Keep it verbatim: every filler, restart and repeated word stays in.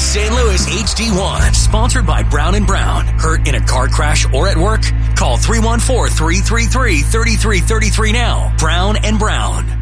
Saint Louis H D one, sponsored by Brown and Brown. Hurt in a car crash or at work? Call three one four, three three three, three three three three now. Brown and Brown.